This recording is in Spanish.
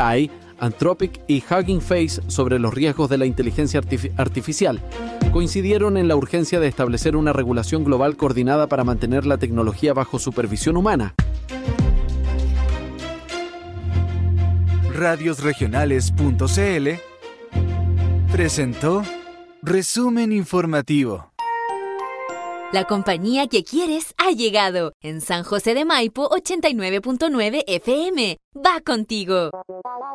OpenAI, Anthropic y Hugging Face sobre los riesgos de la inteligencia artificial, coincidieron en la urgencia de establecer una regulación global coordinada para mantener la tecnología bajo supervisión humana. Radiosregionales.cl presentó Resumen Informativo. La compañía que quieres ha llegado. En San José de Maipo, 89.9 FM. Va contigo.